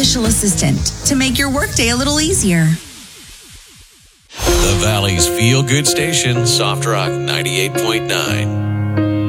artificial assistant to make your workday a little easier. The Valley's feel-good station, Soft Rock 98.9.